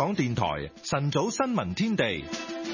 港電台晨早新聞天地，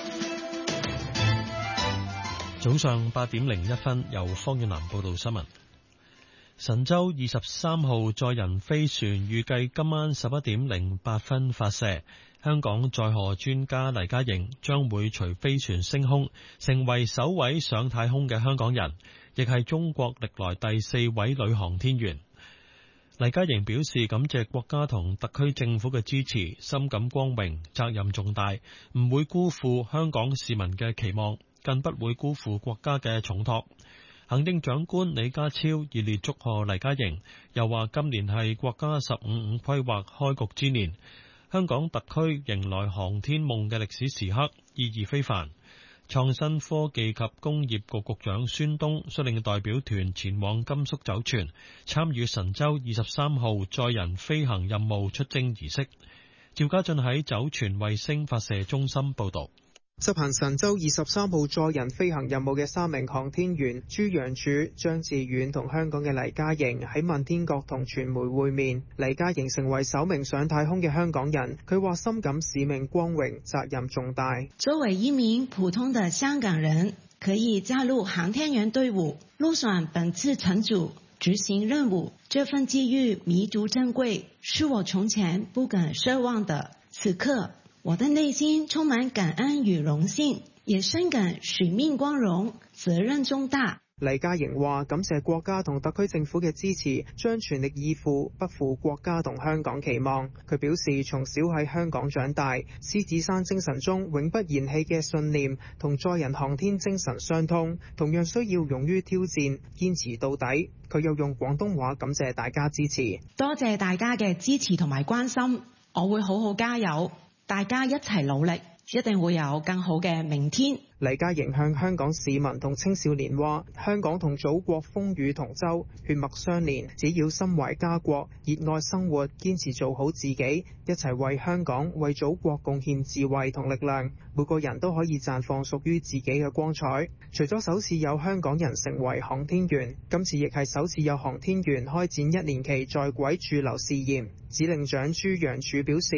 早上8點01分，由方遠南報道新聞。神舟23號載人飛船預計今晚11點08分發射，香港載荷專家黎嘉瑩將會隨飛船升空，成為首位上太空嘅香港人，亦係中國歷來第4位女航天員。黎嘉瑩表示感謝國家同特區政府嘅支持，深感光榮，責任重大，唔會辜負香港市民嘅期望，更不會辜負國家嘅重託。行政長官李家超熱烈祝賀黎嘉瑩，又話今年係國家15-5規劃開局之年，香港特區迎來航天夢嘅歷史時刻，意義非凡。創新科技及工業局局長孫東率領代表團前往甘肅酒泉，參與神舟23號載人飛行任務出征儀式。趙家俊喺酒泉衛星發射中心報道。 執行神舟23號載人飛行任務嘅3名航天員朱楊柱、張志遠同香港嘅黎嘉瑩喺問天閣同傳媒會面。黎嘉瑩成為首名上太空嘅香港人，佢話深感使命光榮，責任重大。 作為一名普通的香港人，可以加入航天員隊伍，入選本次乘組執行任務，這份機遇彌足珍貴，是我從前不敢奢望的。此刻我的內心充滿感恩與榮幸，也深感使命光榮，責任重大。 黎嘉瑩話感謝國家同特區政府嘅支持，將全力以赴，不負國家同香港期望。佢表示從小喺香港長大，獅子山精神中永不言棄嘅信念同載人航天精神相通，同樣需要勇於挑戰，堅持到底。佢又用廣東話感謝大家支持， 多謝大家嘅支持同埋關心，我會好好加油。大家一齊努力，一定會有更好嘅明天。 黎嘉瑩向香港市民同青少年話：香港同祖國風雨同舟，血脈相連。只要心懷家國，熱愛生活，堅持做好自己，一齊為香港、為祖國貢獻智慧同力量。每個人都可以綻放屬於自己嘅光彩。除咗首次有香港人成為航天員，今次亦係首次有航天員開展1年期在軌駐留試驗。指令長朱楊柱表示，